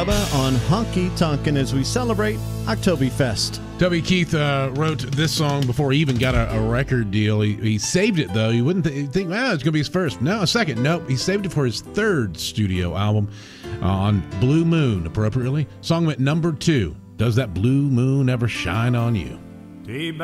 On Honky Tonkin' as we celebrate Oktoberfest. Toby Keith wrote this song before he even got a record deal. He saved it, though. You wouldn't think, well, it's going to be his first. No, a second. Nope. He saved it for his third studio album on Blue Moon, appropriately. Song went number 2. Does that blue moon ever shine on you?